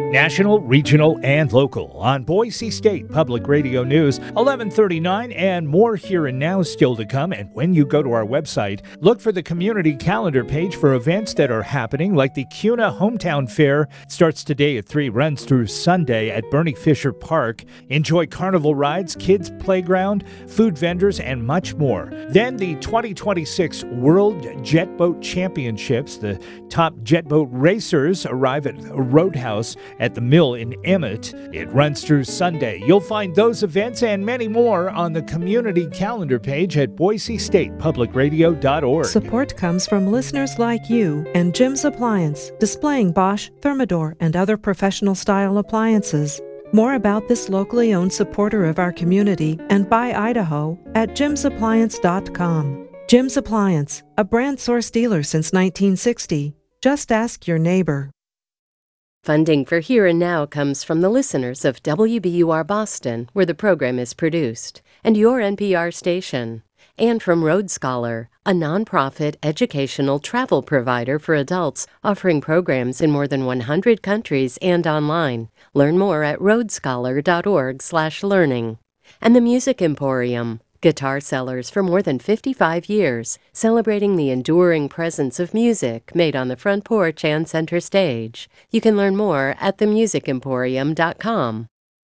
National, regional, and local on Boise State Public Radio News, 1139, and more here and now still to come. And when you go to our website, look for the community calendar page for events that are happening, like the CUNA Hometown Fair. It starts today at 3, runs through Sunday at Bernie Fisher Park. Enjoy carnival rides, kids' playground, food vendors, and much more. Then the 2026 World Jet Boat Championships. The top jet boat racers arrive at Roadhouse at the Mill in Emmett. It runs through Sunday. You'll find those events and many more on the community calendar page at boisestatepublicradio.org. Support comes from listeners like you and Jim's Appliance, displaying Bosch, Thermador, and other professional-style appliances. More about this locally owned supporter of our community and by Idaho at jimsappliance.com. Jim's Appliance, a brand source dealer since 1960. Just ask your neighbor. Funding for Here and Now comes from the listeners of WBUR Boston, where the program is produced, and your NPR station, and from Road Scholar, a nonprofit educational travel provider for adults offering programs in more than 100 countries and online. Learn more at roadscholar.org/learning. And the Music Emporium, guitar sellers for more than 55 years, celebrating the enduring presence of music made on the front porch and center stage. You can learn more at themusicemporium.com.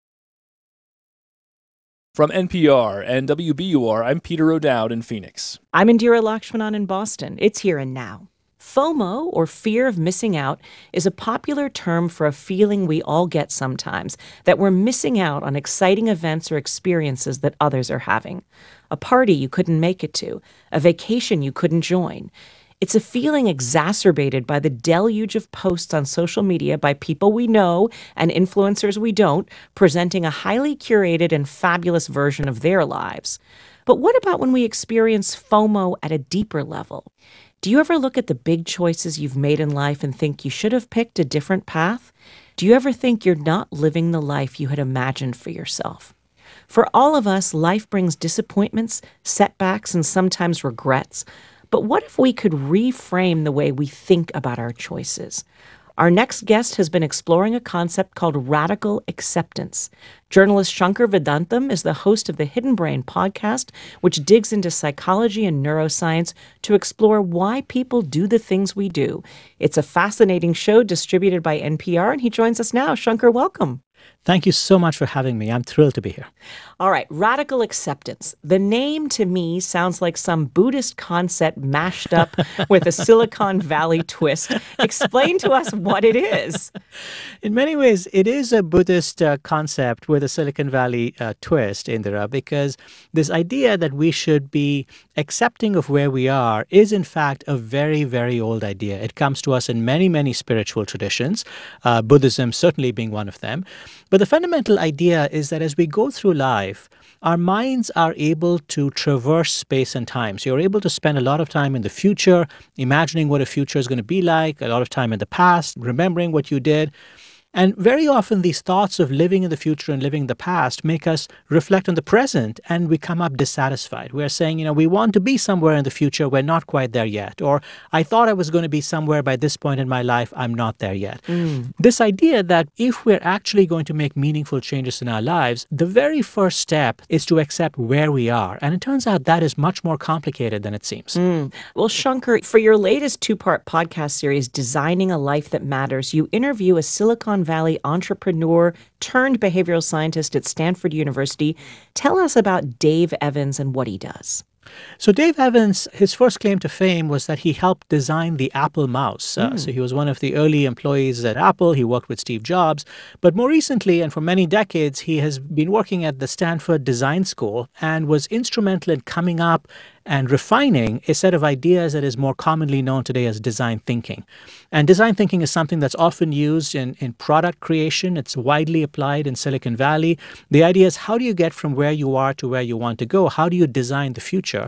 From NPR and WBUR, I'm Peter O'Dowd in Phoenix. I'm Indira Lakshmanan in Boston. It's Here and Now. FOMO, or fear of missing out, is a popular term for a feeling we all get sometimes, that we're missing out on exciting events or experiences that others are having. A party you couldn't make it to, a vacation you couldn't join. It's a feeling exacerbated by the deluge of posts on social media by people we know and influencers we don't, presenting a highly curated and fabulous version of their lives. But what about when we experience FOMO at a deeper level? Do you ever look at the big choices you've made in life and think you should have picked a different path? Do you ever think you're not living the life you had imagined for yourself? For all of us, life brings disappointments, setbacks, and sometimes regrets. But what if we could reframe the way we think about our choices? Our next guest has been exploring a concept called radical acceptance. Journalist Shankar Vedantam is the host of the Hidden Brain podcast, which digs into psychology and neuroscience to explore why people do the things we do. It's a fascinating show distributed by NPR, and he joins us now. Shankar, welcome. Thank you so much for having me. I'm thrilled to be here. All right, radical acceptance. The name to me sounds like some Buddhist concept mashed up with a Silicon Valley twist. Explain to us what it is. In many ways, it is a Buddhist concept with a Silicon Valley twist, Indira, because this idea that we should be accepting of where we are is, in fact, a very, very old idea. It comes to us in many, many spiritual traditions, Buddhism certainly being one of them. But the fundamental idea is that as we go through life, our minds are able to traverse space and time. So you're able to spend a lot of time in the future, imagining what a future is going to be like, a lot of time in the past, remembering what you did. And very often these thoughts of living in the future and living in the past make us reflect on the present, and we come up dissatisfied. We're saying, we want to be somewhere in the future. We're not quite there yet. Or I thought I was going to be somewhere by this point in my life. I'm not there yet. This idea that if we're actually going to make meaningful changes in our lives, the very first step is to accept where we are. And it turns out that is much more complicated than it seems. Well, Shankar, for your latest 2-part podcast series, Designing a Life That Matters, you interview a Silicon Valley entrepreneur turned behavioral scientist at Stanford University. Tell us about Dave Evans and what he does. So Dave Evans, his first claim to fame was that he helped design the Apple mouse. So he was one of the early employees at Apple. He worked with Steve Jobs. But more recently, and for many decades, he has been working at the Stanford Design School and was instrumental in coming up and refining a set of ideas that is more commonly known today as design thinking. And design thinking is something that's often used in product creation. It's widely applied in Silicon Valley. The idea is, how do you get from where you are to where you want to go? How do you design the future?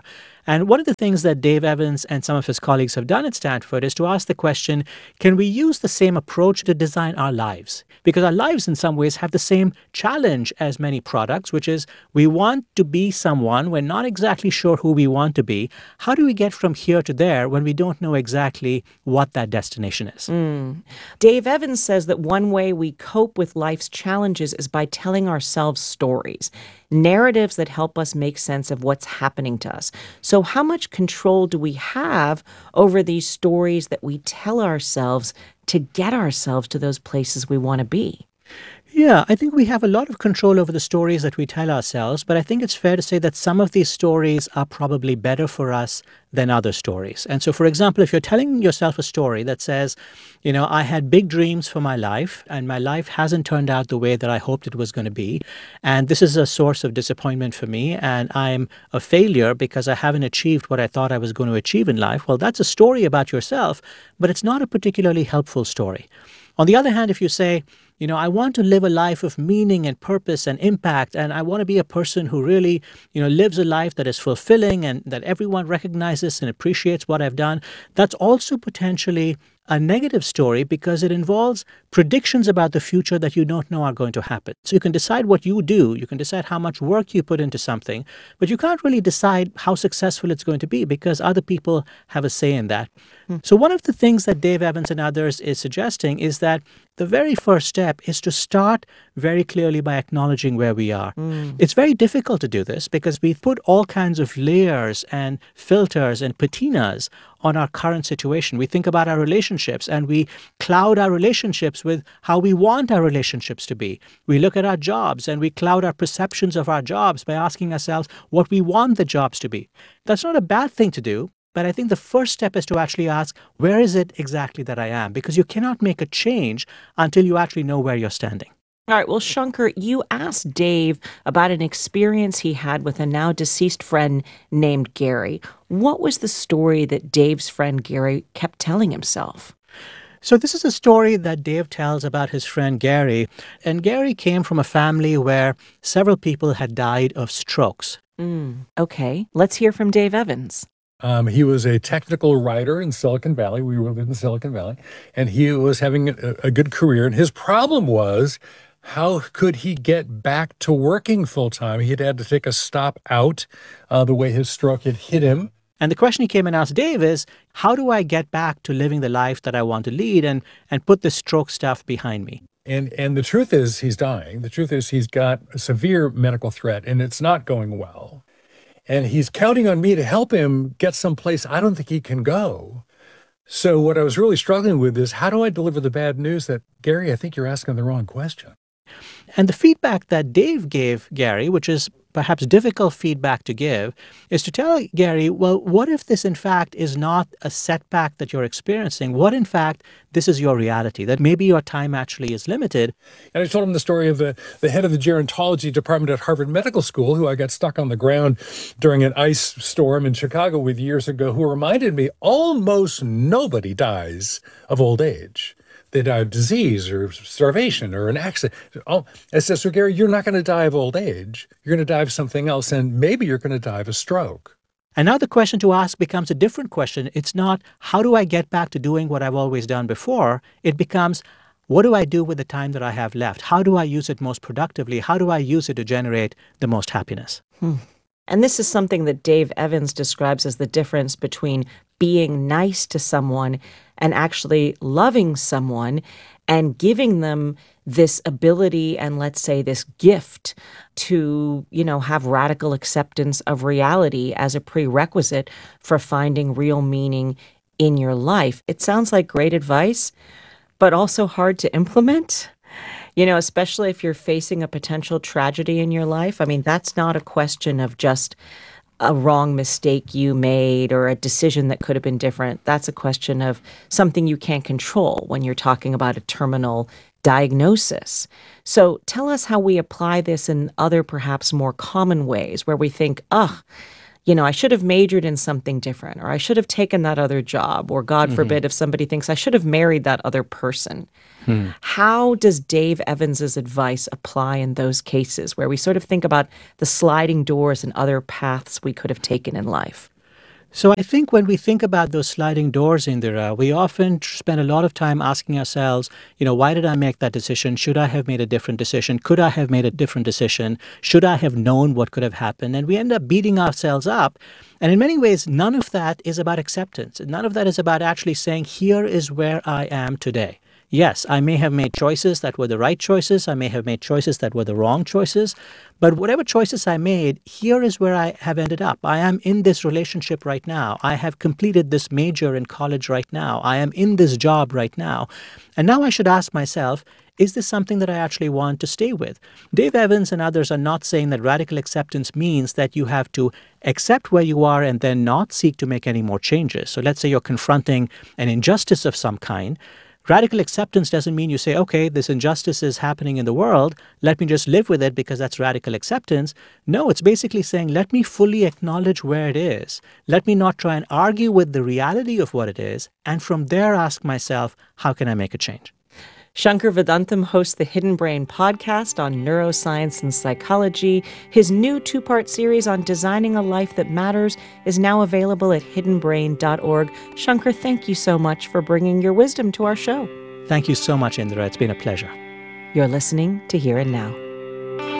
And one of the things that Dave Evans and some of his colleagues have done at Stanford is to ask the question, can we use the same approach to design our lives? Because our lives in some ways have the same challenge as many products, which is we want to be someone, we're not exactly sure who we want to be. How do we get from here to there when we don't know exactly what that destination is? Dave Evans says that one way we cope with life's challenges is by telling ourselves stories, narratives that help us make sense of what's happening to us. So how much control do we have over these stories that we tell ourselves to get ourselves to those places we want to be? Yeah, I think we have a lot of control over the stories that we tell ourselves, but I think it's fair to say that some of these stories are probably better for us than other stories. And so, for example, if you're telling yourself a story that says, I had big dreams for my life, and my life hasn't turned out the way that I hoped it was going to be, and this is a source of disappointment for me, and I'm a failure because I haven't achieved what I thought I was going to achieve in life, well, that's a story about yourself, but it's not a particularly helpful story. On the other hand, if you say, I want to live a life of meaning and purpose and impact, and I want to be a person who really, lives a life that is fulfilling and that everyone recognizes and appreciates what I've done, that's also potentially a negative story because it involves predictions about the future that you don't know are going to happen. So you can decide what you do, you can decide how much work you put into something, but you can't really decide how successful it's going to be because other people have a say in that. So one of the things that Dave Evans and others is suggesting is that the very first step is to start very clearly by acknowledging where we are. It's very difficult to do this because we put all kinds of layers and filters and patinas on our current situation. We think about our relationships and we cloud our relationships with how we want our relationships to be. We look at our jobs and we cloud our perceptions of our jobs by asking ourselves what we want the jobs to be. That's not a bad thing to do. But I think the first step is to actually ask, where is it exactly that I am? Because you cannot make a change until you actually know where you're standing. All right. Well, Shankar, you asked Dave about an experience he had with a now deceased friend named Gary. What was the story that Dave's friend Gary kept telling himself? So this is a story that Dave tells about his friend Gary. And Gary came from a family where several people had died of strokes. Okay. Let's hear from Dave Evans. He was a technical writer in Silicon Valley. We were in Silicon Valley. And he was having a good career. And his problem was, how could he get back to working full time? He'd had to take a stop out the way his stroke had hit him. And the question he came and asked Dave is, how do I get back to living the life that I want to lead and put this stroke stuff behind me? And the truth is he's dying. The truth is he's got a severe medical threat and it's not going well. And he's counting on me to help him get someplace I don't think he can go. So what I was really struggling with is, how do I deliver the bad news that, Gary, I think you're asking the wrong question? And the feedback that Dave gave Gary, which is perhaps difficult feedback to give, is to tell Gary, well, what if this in fact is not a setback that you're experiencing? What in fact, this is your reality, that maybe your time actually is limited? And I told him the story of the head of the gerontology department at Harvard Medical School, who I got stuck on the ground during an ice storm in Chicago with years ago, who reminded me almost nobody dies of old age. They die of disease or starvation or an accident. I said, so Gary, you're not going to die of old age. You're going to die of something else, and maybe you're going to die of a stroke. And now the question to ask becomes a different question. It's not, how do I get back to doing what I've always done before? It becomes, what do I do with the time that I have left? How do I use it most productively? How do I use it to generate the most happiness? And this is something that Dave Evans describes as the difference between being nice to someone and actually loving someone and giving them this ability and, let's say, this gift to, have radical acceptance of reality as a prerequisite for finding real meaning in your life. It sounds like great advice, but also hard to implement. Especially if you're facing a potential tragedy in your life. I mean, that's not a question of just a wrong mistake you made or a decision that could have been different. That's a question of something you can't control when you're talking about a terminal diagnosis. So tell us how we apply this in other, perhaps more common ways where we think, I should have majored in something different, or I should have taken that other job, or God forbid, if somebody thinks I should have married that other person. How does Dave Evans's advice apply in those cases where we sort of think about the sliding doors and other paths we could have taken in life? So I think when we think about those sliding doors, Indira, we often spend a lot of time asking ourselves, why did I make that decision? Should I have made a different decision? Could I have made a different decision? Should I have known what could have happened? And we end up beating ourselves up. And in many ways, none of that is about acceptance. None of that is about actually saying, here is where I am today. Yes, I may have made choices that were the right choices. I may have made choices that were the wrong choices. But whatever choices I made, here is where I have ended up. I am in this relationship right now. I have completed this major in college right now. I am in this job right now. And now I should ask myself, is this something that I actually want to stay with? Dave Evans and others are not saying that radical acceptance means that you have to accept where you are and then not seek to make any more changes. So let's say you're confronting an injustice of some kind. Radical acceptance doesn't mean you say, okay, this injustice is happening in the world. Let me just live with it because that's radical acceptance. No, it's basically saying, let me fully acknowledge where it is. Let me not try and argue with the reality of what it is. And from there, ask myself, how can I make a change? Shankar Vedantam hosts the Hidden Brain podcast on neuroscience and psychology. His new 2-part series on designing a life that matters is now available at hiddenbrain.org. Shankar, thank you so much for bringing your wisdom to our show. Thank you so much, Indira. It's been a pleasure. You're listening to Here and Now.